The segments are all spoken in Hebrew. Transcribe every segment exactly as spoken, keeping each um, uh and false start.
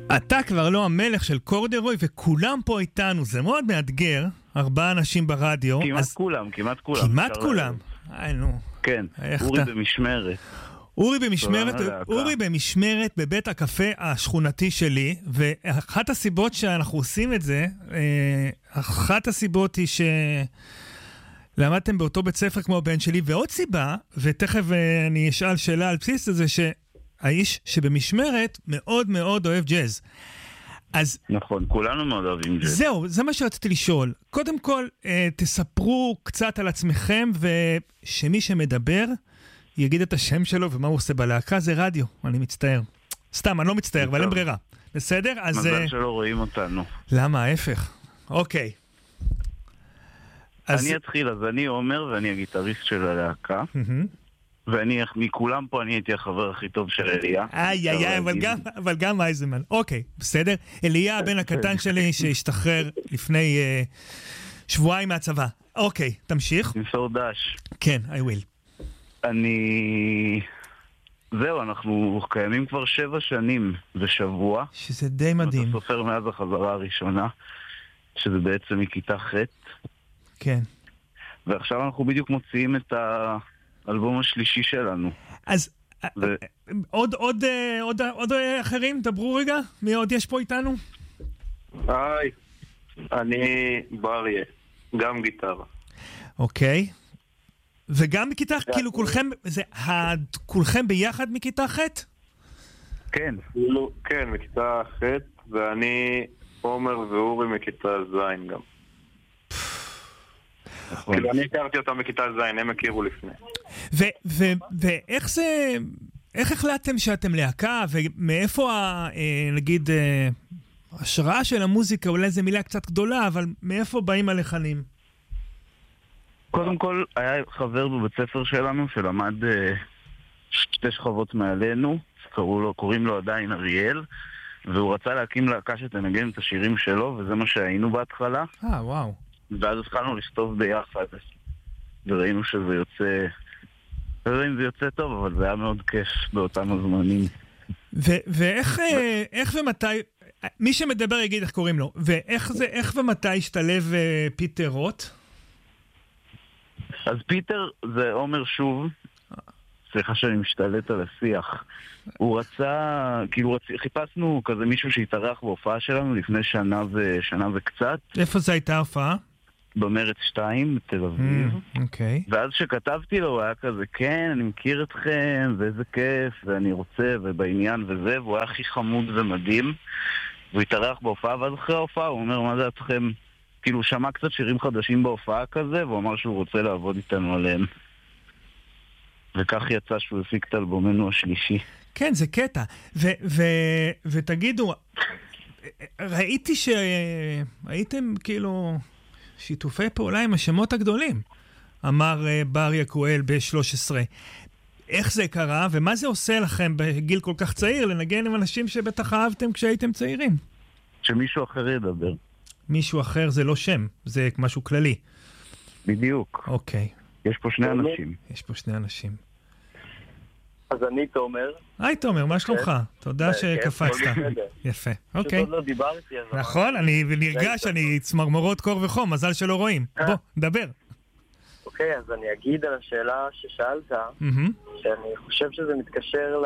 אתה כבר לא המלך של קורדרוי, וכולם פה איתנו, זה מאוד מאתגר, ארבעה אנשים ברדיו. כמעט אז... כולם, כמעט כולם. כמעט כולם. איי, נו. כן, אורי במשמרת. אורי במשמרת, אורי במשמרת בבית הקפה השכונתי שלי, ואחת הסיבות שאנחנו עושים את זה, אחת הסיבות היא שלמדתם באותו בית ספר כמו הבן שלי, ועוד סיבה, ותכף אני אשאל שאלה על בסיס הזה, שהאיש שבמשמרת מאוד מאוד אוהב ג'אז. אז נכון, כולנו מאוד אוהבים ג'אז. זהו, זה מה שרציתי לשאול. קודם כל, תספרו קצת על עצמכם, ושמי שמדבר יגיד את השם שלו ומה הוא עושה בלהקה, זה רדיו, אני מצטער. סתם, אני לא מצטער, אבל אין ברירה. בסדר? אז... מזל שלא רואים אותנו. למה? ההפך. אוקיי. אני אתחיל, אז אני עומר ואני הגיטריסט של הלהקה. ואני, מכולם פה אני הייתי החבר הכי טוב של אליה. איי, איי, איי, אבל גם אייזמן. אוקיי, בסדר? אליה, הבן הקטן שלי שהשתחרר לפני שבועיים מהצבא. אוקיי, תמשיך. נמסור דש. כן, I will. אני... זהו, אנחנו קיימים כבר שבע שנים ושבוע. שזה די מדהים. אתה סופר מאז החזרה הראשונה, שזה בעצם מכיתה ח'. כן. ועכשיו אנחנו בדיוק מוציאים את האלבום השלישי שלנו. אז ו... עוד, עוד, עוד, עוד אחרים, דברו רגע. מי עוד יש פה איתנו? היי, אני בריה, גם גיטרה. אוקיי. וגם מכיתה, כאילו כולכם, זה, כולכם ביחד מכיתה ח'? כן. כן, מכיתה ח', ואני עומר ואורי מכיתה ז' גם. כאילו אני הכרתי אותם מכיתה ז', הם הכירו לפני. ואיך זה, איך החלטתם שאתם להקה, ומאיפה, נגיד, השראה של המוזיקה, אולי זו מילה קצת גדולה, אבל מאיפה באים הלחנים? קודם כל, היה חבר בבית ספר שלנו שלמד שתי שכבות מעלינו, לו, קוראים לו עדיין אריאל, והוא רצה להקים להקה שתנגן את השירים שלו, וזה מה שהיינו בהתחלה. אה, וואו. ואז התחלנו לכתוב ביחד, וראינו שזה יוצא, לא יודע אם זה יוצא טוב, אבל זה היה מאוד כיף באותם הזמנים. ואיך, איך ומתי, מי שמדבר יגיד איך קוראים לו, ואיך זה, איך ומתי השתלב פיטר רוט? אז פיטר זה עומר שוב, סליחה שאני משתלט על השיח. הוא רצה, כאילו רצ... חיפשנו כזה מישהו שהתארח בהופעה שלנו לפני שנה ושנה וקצת. איפה זה הייתה הופעה? במרץ שתיים, בתל אביב. אוקיי. Mm, okay. ואז שכתבתי לו, הוא היה כזה, כן, אני מכיר אתכם, ואיזה כיף, ואני רוצה, ובעניין וזה, והוא היה הכי חמוד ומדהים. והוא התארח בהופעה, ואז אחרי ההופעה הוא אומר, מה זה אתכם? כאילו, הוא שמע קצת שירים חדשים בהופעה כזה, והוא אמר שהוא רוצה לעבוד איתנו עליהם. וכך יצא שהוא הפיק את אלבומנו השלישי. כן, זה קטע. ו- ו- ותגידו, ראיתי שהייתם כאילו שיתופי פעולה עם השמות הגדולים, אמר בר יקואל ב-שלוש עשרה. איך זה קרה, ומה זה עושה לכם בגיל כל כך צעיר לנגן עם אנשים שבטח אהבתם כשהייתם צעירים? שמישהו אחר ידבר. מישהו אחר זה לא שם, זה משהו כללי. בדיוק. אוקיי. יש פה שני אנשים. יש פה שני אנשים. אז אני תומר. היי תומר, מה שלומך? תודה שקפצת. יפה, אוקיי. שוב לא דיברתי. נכון, אני נרגש, אני צמרמורות קור וחום, מזל שלא רואים. בוא, דבר. אוקיי, אז אני אגיד על השאלה ששאלת, שאני חושב שזה מתקשר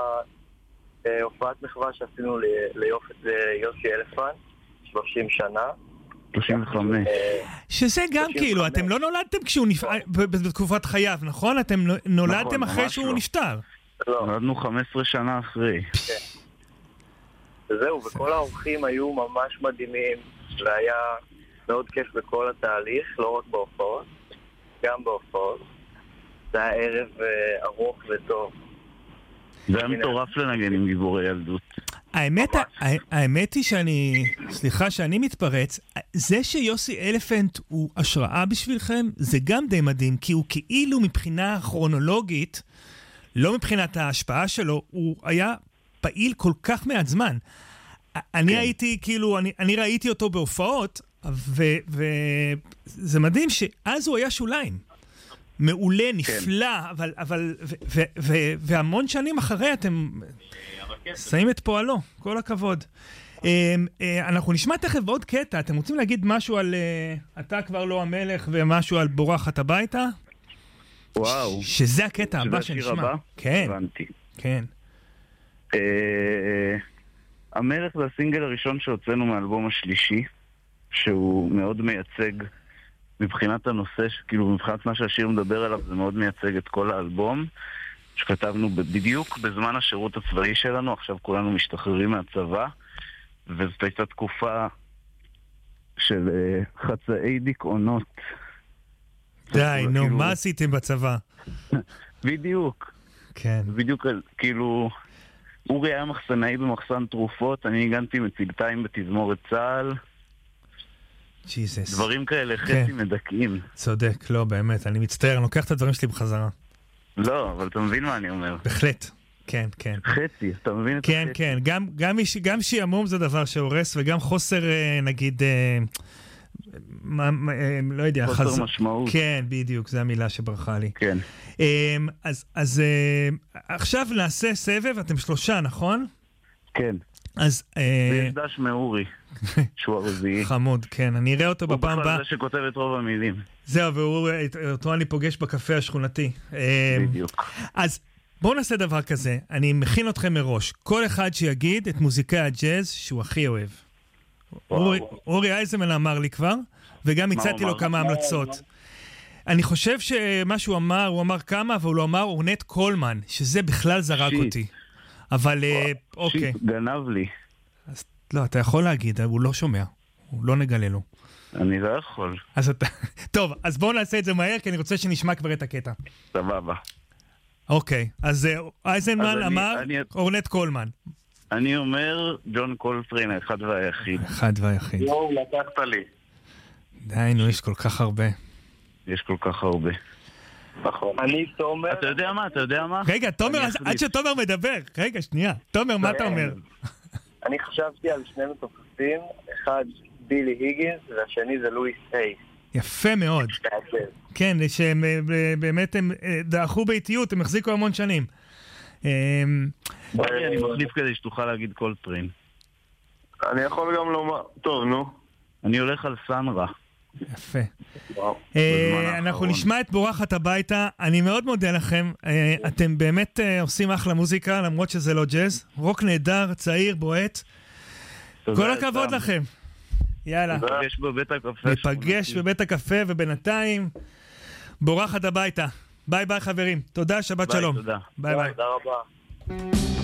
להופעת מחווה שעשינו ליוסי אלפנט, שלושים שנה. שלושים וחמש. שזה גם כאילו, אתם לא נולדתם כשהוא נפטר, בתקופת חייו, נכון? אתם נולדתם אחרי שהוא נפטר. נולדנו חמש עשרה שנה אחרי. וזהו, וכל האורחים היו ממש מדהימים, והיה מאוד כיף בכל התהליך, לא רק בהופעות, גם בהופעות. זה היה ערב ארוך וטוב. זה היה מטורף לנגן עם גיבורי ילדות. האמת, האמת היא שאני, סליחה שאני מתפרץ, זה שיוסי אלפנט הוא השראה בשבילכם, זה גם די מדהים, כי הוא כאילו מבחינה כרונולוגית, לא מבחינת ההשפעה שלו, הוא היה פעיל כל כך מעט זמן. אני הייתי, כאילו, אני, אני ראיתי אותו בהופעות, וזה מדהים שאז הוא היה שוליים. מעולה, נפלא, אבל, אבל, והמון שנים אחרי אתם... שמים את פועלו, כל הכבוד. אנחנו נשמע תכף עוד קטע, אתם רוצים להגיד משהו על אתה כבר לא המלך ומשהו על בורחת הביתה? וואו. שזה הקטע הבא שנשמע. כן. הבנתי. כן. המלך זה הסינגל הראשון שהוצאנו מהאלבום השלישי, שהוא מאוד מייצג מבחינת הנושא, כאילו מבחינת מה שהשיר מדבר עליו, זה מאוד מייצג את כל האלבום, שכתבנו בדיוק בזמן השירות הצבאי שלנו, עכשיו כולנו משתחררים מהצבא, וזאת הייתה תקופה של חצאי דיכאונות. די, נו, מה עשיתם בצבא? בדיוק. כן. בדיוק, כאילו, אורי היה מחסנאי במחסן תרופות, אני הגנתי מציגתיים בתזמורת צה"ל. ג'יזס. דברים כאלה, חצי מדכאים. צודק, לא, באמת, אני מצטער, אני לוקח את הדברים שלי בחזרה. לא, אבל אתה מבין מה אני אומר. בהחלט, כן, כן. חצי, אתה מבין את כן, כן, גם, גם, גם שיעמום זה דבר שהורס, וגם חוסר, נגיד, מה, לא יודע, חוסר חז... משמעות. כן, בדיוק, זו המילה שברחה לי. כן. אז, אז עכשיו נעשה סבב, אתם שלושה, נכון? כן. אז... ויש דש מאורי, שהוא הרביעי. חמוד, כן, אני אראה אותו בפעם הבאה. הוא בכלל זה שכותב את רוב המילים. זהו, ואותו אני פוגש בקפה השכונתי. בדיוק. אז בואו נעשה דבר כזה, אני מכין אתכם מראש. כל אחד שיגיד את מוזיקאי הג'אז שהוא הכי אוהב. אורי אייזמן אמר לי כבר, וגם הצעתי לו כמה המלצות. אני חושב שמה שהוא אמר, הוא אמר כמה, אבל הוא אמר אורנט קולמן, שזה בכלל זרק אותי. אבל, אוקיי. שיט, גנב לי. לא, אתה יכול להגיד, הוא לא שומע. הוא לא נגלה לו. אני לא יכול. אז אתה... טוב, אז בואו נעשה את זה מהר, כי אני רוצה שנשמע כבר את הקטע. סבבה. אוקיי, אז אייזנמן אמר אורנט קולמן. אני אומר ג'ון קולטריין, האחד והיחיד. אחד והיחיד. יואו, לקחת לי. די, נו, יש כל כך הרבה. יש כל כך הרבה. נכון. אני תומר... אתה יודע מה? אתה יודע מה? רגע, תומר, עד שתומר מדבר. רגע, שנייה. תומר, מה אתה אומר? אני חשבתי על שני מתופפים, אחד בילי היגינס והשני זה לואיס היי. יפה מאוד. כן, שהם באמת הם דעכו באיטיות, הם החזיקו המון שנים. אני מחליף כדי שתוכל להגיד קולטריין. אני יכול גם לומר... טוב, נו. אני הולך על סנרה. יפה. אנחנו נשמע את בורחת הביתה. אני מאוד מודה לכם. אתם באמת עושים אחלה מוזיקה, למרות שזה לא ג'אז. רוק נהדר, צעיר, בועט. כל הכבוד לכם. יאללה. ניפגש בבית הקפה. ניפגש בבית הקפה, ובינתיים בורחת הביתה. ביי ביי חברים. תודה, שבת שלום. ביי, תודה. ביי ביי. תודה רבה.